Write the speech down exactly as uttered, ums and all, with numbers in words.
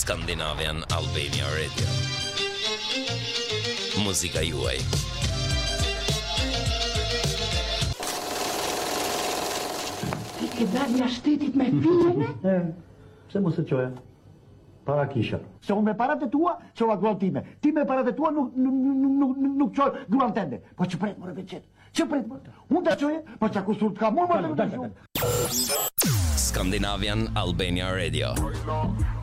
Skandinavian Albania Radio. Muzika juaj. Ti ke dalë jashtetit me fillën? E, pse mos e qoja? Para kisha. Se unë me parat e tua, qova gruan time. Ti me parat e tua nuk, nuk, nuk, nuk, nuk qoj gruan tende. Po që pret mërë veqet. Që pret mërë. Unë të qoje, po që kusur të ka mërë mërë të shumë. Skandinavian Albania Radio.